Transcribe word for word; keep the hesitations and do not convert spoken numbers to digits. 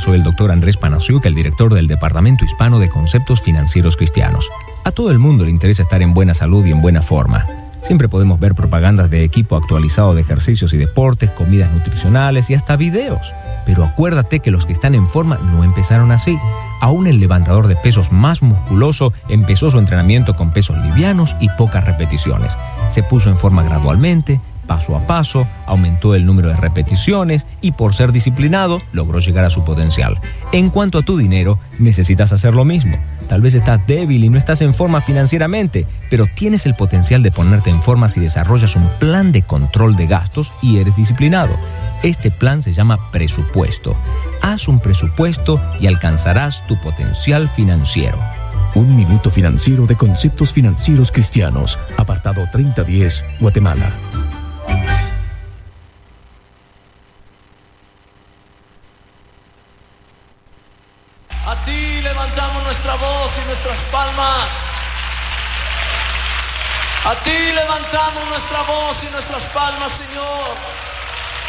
soy el doctor Andrés Panasiuk, el director del Departamento Hispano de Conceptos Financieros Cristianos. A todo el mundo le interesa estar en buena salud y en buena forma. Siempre podemos ver propagandas de equipo actualizado de ejercicios y deportes, comidas nutricionales y hasta videos. Pero acuérdate que los que están en forma no empezaron así. Aún el levantador de pesos más musculoso empezó su entrenamiento con pesos livianos y pocas repeticiones. Se puso en forma gradualmente, paso a paso, aumentó el número de repeticiones y por ser disciplinado logró llegar a su potencial. En cuanto a tu dinero, necesitas hacer lo mismo. Tal vez estás débil y no estás en forma financieramente, pero tienes el potencial de ponerte en forma si desarrollas un plan de control de gastos y eres disciplinado. Este plan se llama presupuesto. Haz un presupuesto y alcanzarás tu potencial financiero. Un minuto financiero de Conceptos Financieros Cristianos, apartado treinta diez, Guatemala. A ti levantamos nuestra voz y nuestras palmas. A ti levantamos nuestra voz y nuestras palmas, Señor.